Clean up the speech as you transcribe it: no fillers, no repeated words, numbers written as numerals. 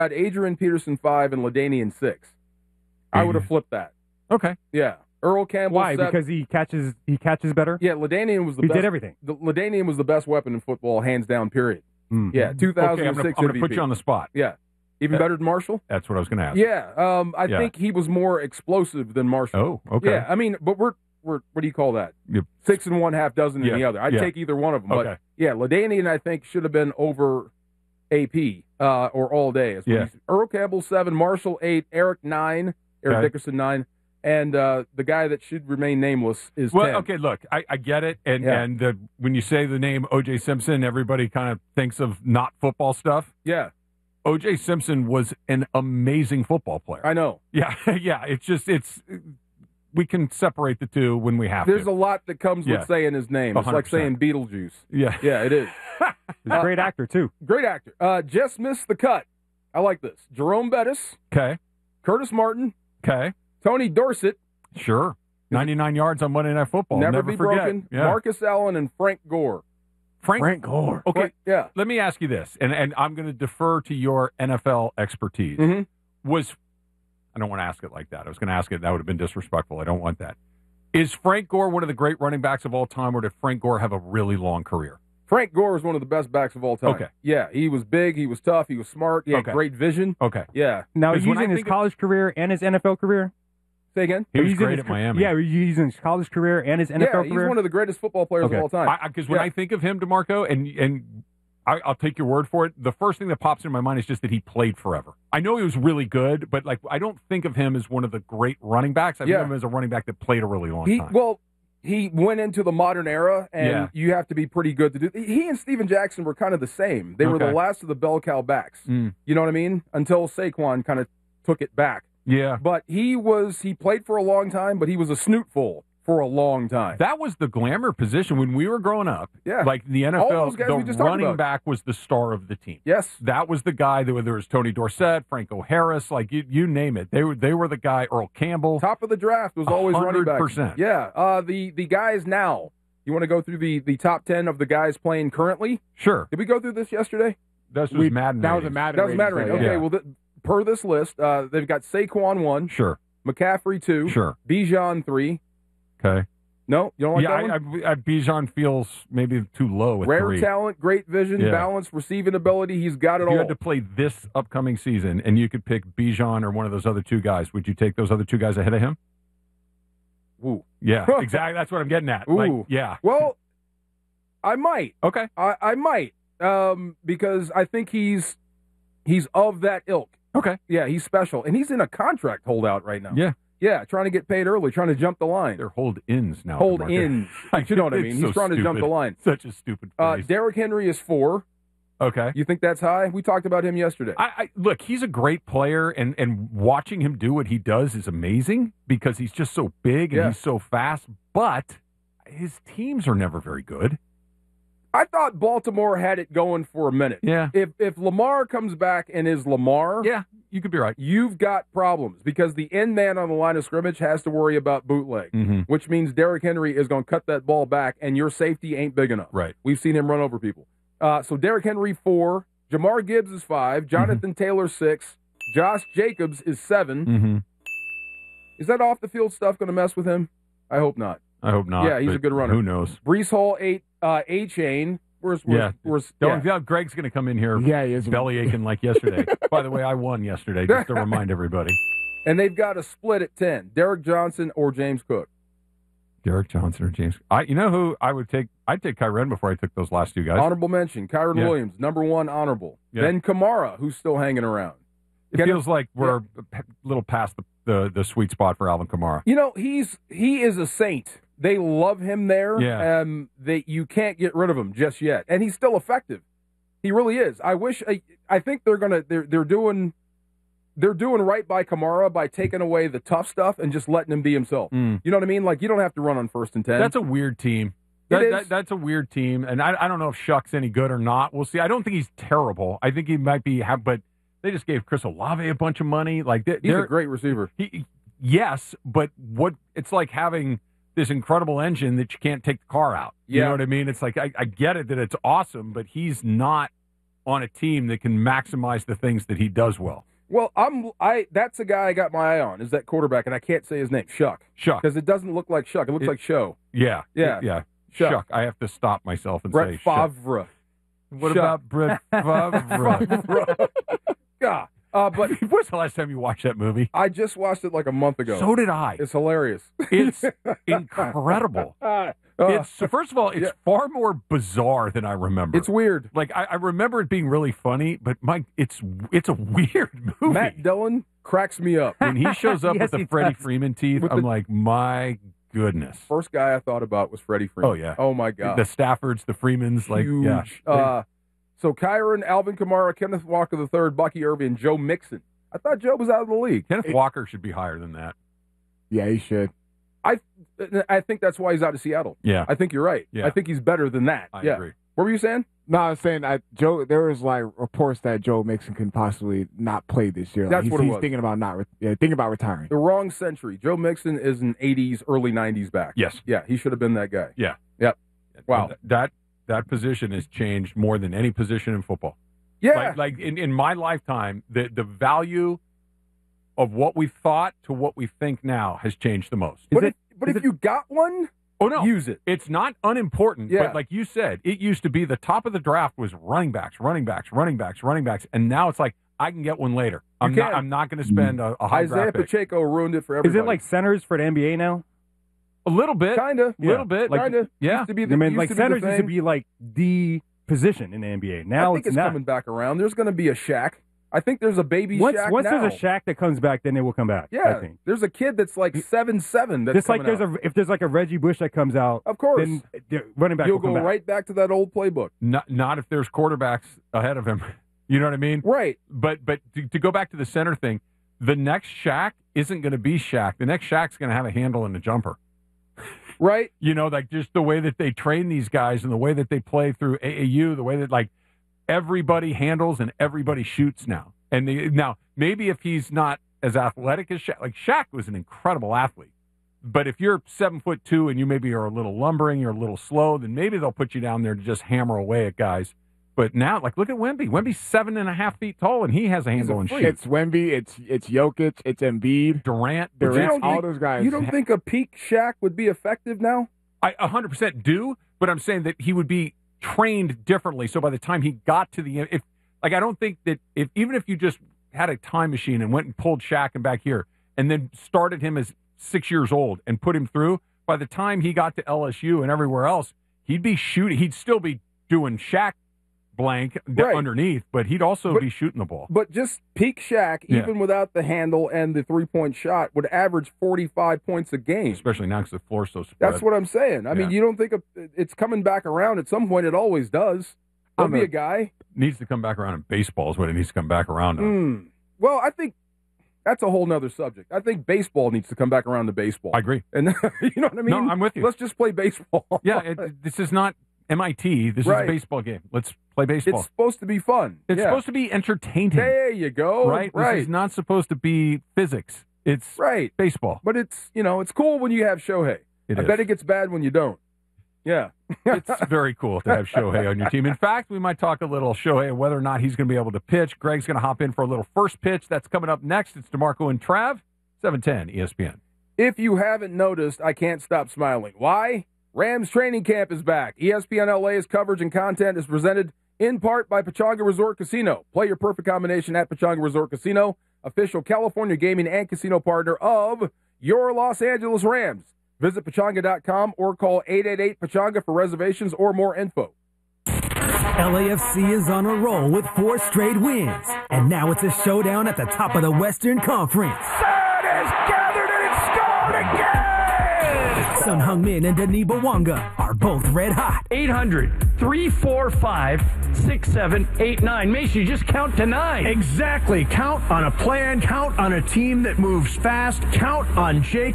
had Adrian Peterson 5 and LaDainian 6. I would have flipped that. Okay. Yeah. Earl Campbell. Why? 7. Because he catches better? Yeah, LaDainian was the He best. did everything. LaDainian was the best weapon in football, hands down, period. Mm. Yeah, 2006 I'm going to put MVP. you on the spot. Yeah. Even better than Marshall? That's what I was going to ask. Yeah. I think he was more explosive than Marshall. Oh, okay. Yeah, I mean, but we're what do you call that? Yep. 6 and 1, half dozen in the other. I'd take either one of them. Okay. But, yeah, LaDainian, I think, should have been over AP or all day. Earl Campbell, 7, Marshall, 8, Eric, 9, Eric Dickerson, 9. And the guy that should remain nameless is 10. Okay, look, I get it. And when you say the name O.J. Simpson, everybody kind of thinks of not football stuff. Yeah. O.J. Simpson was an amazing football player. I know. Yeah, yeah. We can separate the two when we have There's to. a lot that comes with saying his name. It's 100%. like saying Beetlejuice. Yeah. Yeah, it is. He's a great actor, too. Great actor. Just missed the cut. I like this. Jerome Bettis. Okay. Curtis Martin. Okay. Tony Dorsett. Sure. 99 yards on Monday Night Football. Never be forget. broken. Yeah. Marcus Allen and Frank Gore. Frank Gore. Okay. Yeah. Let me ask you this, and I'm going to defer to your NFL expertise. Mm-hmm. I don't want to ask it like that. I was going to ask it. That would have been disrespectful. I don't want that. Is Frank Gore one of the great running backs of all time, or did Frank Gore have a really long career? Frank Gore is one of the best backs of all time. Okay. Yeah, he was big, he was tough, he was smart, he had great vision. Okay. Yeah. Now, he's using his college career and his NFL career? Say again? He was great at Miami. Yeah, he's using his college career and his NFL career? Yeah, he's one of the greatest football players of all time. Because when I think of him, DeMarco, and I'll take your word for it, the first thing that pops into my mind is just that he played forever. I know he was really good, but I don't think of him as one of the great running backs. I think of him as a running back that played a really long time. Well, he went into the modern era, and you have to be pretty good to do. He and Steven Jackson were kind of the same. They were the last of the bell cow backs. You know what I mean? Until Saquon kind of took it back. Yeah. But he played for a long time, but he was a snootful for a long time. That was the glamour position when we were growing up. Yeah. Like the All those NFL, guys we the just talked running about. back was the star of the team. Yes. That was the guy that there was Tony Dorsett, Franco Harris, like you name it. They were the guy, Earl Campbell. Top of the draft was always running back. 100%. Yeah. The guys now. You want to go through the top 10 of the guys playing currently? Sure. Did we go through this yesterday? This was Madden. That was a Madden. That was Madden rating. Okay, well, per this list, they've got Saquon 1. Sure. McCaffrey 2. Sure. Bijan 3. Okay. No, you don't like that one? Bijan feels maybe too low at Rare 3. talent, great vision, balanced receiving ability. He's got it all. If you had to play this upcoming season and you could pick Bijan or one of those other two guys, would you take those other two guys ahead of him? Ooh. Yeah, exactly. That's what I'm getting at. Ooh. Yeah. Well, I might. Okay. I might. Because I think he's of that ilk. Okay. Yeah, he's special. And he's in a contract holdout right now. Yeah. Yeah, trying to get paid early, trying to jump the line. They're hold-ins now. Hold-ins. You know what I mean? He's trying to jump the line. Such a stupid phrase. Derrick Henry is 4. Okay. You think that's high? We talked about him yesterday. Look, he's a great player, and watching him do what he does is amazing because he's just so big and he's so fast, but his teams are never very good. I thought Baltimore had it going for a minute. Yeah. If Lamar comes back and is Lamar, you could be right. You've got problems because the end man on the line of scrimmage has to worry about bootleg, which means Derrick Henry is going to cut that ball back, and your safety ain't big enough. Right. We've seen him run over people. So Derrick Henry 4, Jamar Gibbs is 5, Jonathan Taylor 6, Josh Jacobs is 7. Is that off the field stuff going to mess with him? I hope not. I hope not. Yeah, he's a good runner. Who knows? Brees Hall 8, A-Chain. Where's Greg's going to come in here he is belly aching like yesterday. By the way, I won yesterday, just to remind everybody. And they've got a split at 10, Derek Johnson or James Cook. Derek Johnson or James. You know who I would take? I'd take Kyren before I took those last two guys. Honorable mention, Kyren Williams, number 1 honorable. Then Kamara, who's still hanging around. It feels like we're a little past the sweet spot for Alvin Kamara. You know, he is a saint. They love him there. Yeah. You can't get rid of him just yet, and he's still effective. He really is. I think they're doing right by Kamara by taking away the tough stuff and just letting him be himself. You know what I mean? Like, you don't have to run on 1st and 10. That's a weird team. That's a weird team, and I don't know if Shuck's any good or not. We'll see. I don't think he's terrible. I think he might be, but they just gave Chris Olave a bunch of money. Like he's a great receiver. Yes, but it's like having this incredible engine that you can't take the car out. You know what I mean? It's like I get it that it's awesome, but he's not on a team that can maximize the things that he does well. Well, that's the guy I got my eye on, is that quarterback, and I can't say his name, Shuck. Shuck. Because it doesn't look like Shuck. It looks like Show. Yeah. Yeah. Shuck. I have to stop myself and Brett say Favre. What about Brett Favre? Yeah. But when's the last time you watched that movie? I just watched it like a month ago. So did I. It's hilarious. It's incredible. First of all, it's far more bizarre than I remember. It's weird. Like I remember it being really funny, but it's a weird movie. Matt Dillon cracks me up when he shows up with the Freddie Freeman teeth. I'm like, my goodness. First guy I thought about was Freddie Freeman. Oh yeah. Oh my God. The Staffords, the Freemans, like huge. Yeah. So Kyron, Alvin Kamara, Kenneth Walker III, Bucky Irving, and Joe Mixon. I thought Joe was out of the league. Kenneth Walker should be higher than that. Yeah, he should. I think that's why he's out of Seattle. Yeah. I think you're right. Yeah. I think he's better than that. I agree. What were you saying? No, I was saying Joe. There was like reports that Joe Mixon can possibly not play this year. That's what it was. He's thinking about retiring. The wrong century. Joe Mixon is an 80s, early 90s back. Yes. Yeah, he should have been that guy. Yeah. Yep. Wow. That position has changed more than any position in football. Yeah. Like in my lifetime, the value of what we thought to what we think now has changed the most. But if you got one, use it. It's not unimportant, but like you said, it used to be the top of the draft was running backs, and now it's like I can get one later. I'm not going to spend a high Isaiah draft pick. Pacheco ruined it for everybody. Is it like centers for the NBA now? A little bit, kind of, little bit, kind of. Yeah, used to be centers used to be like the position in the NBA. Now I think it's coming back around. There's going to be a Shaq. I think there's a baby Shaq once now. there's a Shaq that comes back, then it will come back. Yeah, I think. There's a kid that's like 7'7". That's just like if there's like a Reggie Bush that comes out, of course, then the running back you'll will come go back. right back to that old playbook. Not if there's quarterbacks ahead of him. You know what I mean? Right. But to go back to the center thing, the next Shaq isn't going to be Shaq. The next Shaq's going to have a handle and a jumper. Right. You know, like just the way that they train these guys and the way that they play through AAU, the way that like everybody handles and everybody shoots now. And now maybe if he's not as athletic as Shaq, like Shaq was an incredible athlete. But if you're 7'2" and you maybe are a little lumbering, you're a little slow, then maybe they'll put you down there to just hammer away at guys. But now, like, look at Wemby. Wemby's 7.5 feet tall, and he has a handle and shoot. It's Wemby, it's Jokic, it's Embiid, Durant, all those guys. You don't think a peak Shaq would be effective now? I 100% do, but I'm saying that he would be trained differently. So by the time he got to the I don't think that even if you just had a time machine and went and pulled Shaq and back here, and then started him as 6 years old and put him through, by the time he got to LSU and everywhere else, he'd be shooting. He'd still be doing Shaq blank underneath, but he'd also be shooting the ball. But just peak Shaq, even without the handle and the three-point shot, would average 45 points a game. Especially now because the floor's so spread. That's what I'm saying. I mean, you don't think it's coming back around at some point? It always does. There'll be a guy. Needs to come back around in baseball is what it needs to come back around on. Well, I think that's a whole nother subject. I think baseball needs to come back around to baseball. I agree. And you know what I mean? No, I'm with you. Let's just play baseball. Yeah, this is not MIT. This is a baseball game. Let's play baseball. It's supposed to be fun. It's supposed to be entertaining. There you go. Right? This is not supposed to be physics. It's baseball. But it's cool when you have Shohei. I bet it gets bad when you don't. Yeah. It's very cool to have Shohei on your team. In fact, we might talk a little Shohei and whether or not he's going to be able to pitch. Greg's going to hop in for a little first pitch. That's coming up next. It's DeMarco and Trav, 710 ESPN. If you haven't noticed, I can't stop smiling. Why? Rams training camp is back. ESPN LA's coverage and content is presented in part by Pechanga Resort Casino. Play your perfect combination at Pechanga Resort Casino, official California gaming and casino partner of your Los Angeles Rams. Visit Pechanga.com or call 888-PECHANGA for reservations or more info. LAFC is on a roll with 4 straight wins, and now it's a showdown at the top of the Western Conference. Third is gathered and it's scored again! Son Heung-min and Denis Bouanga are both red hot. 800-345-6789. Macy, just count to 9. Exactly. Count on a plan. Count on a team that moves fast. Count on Jake